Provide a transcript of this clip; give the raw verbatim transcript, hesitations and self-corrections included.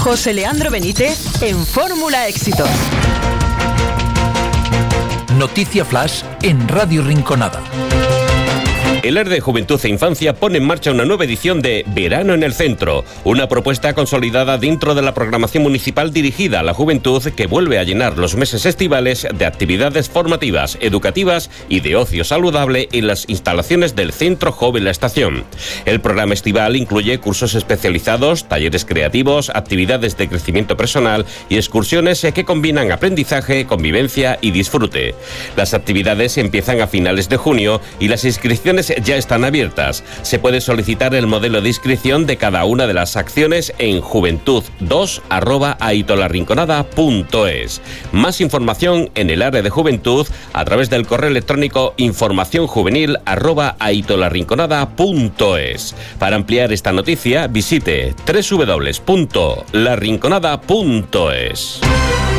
José Leandro Benítez en Fórmula Éxitos. Noticia Flash en Radio Rinconada. El área de Juventud e Infancia pone en marcha una nueva edición de Verano en el Centro, una propuesta consolidada dentro de la programación municipal dirigida a la juventud que vuelve a llenar los meses estivales de actividades formativas, educativas y de ocio saludable en las instalaciones del Centro Joven La Estación. El programa estival incluye cursos especializados, talleres creativos, actividades de crecimiento personal y excursiones que combinan aprendizaje, convivencia y disfrute. Las actividades empiezan a finales de junio y las inscripciones ya están abiertas. Se puede solicitar el modelo de inscripción de cada una de las acciones en juventud dos arroba aitolarrinconada punto es. Más información en el área de juventud a través del correo electrónico informacionjuvenil arroba aitolarrinconada punto es. Para ampliar esta noticia, visite doble u doble u doble u punto la rinconada punto es.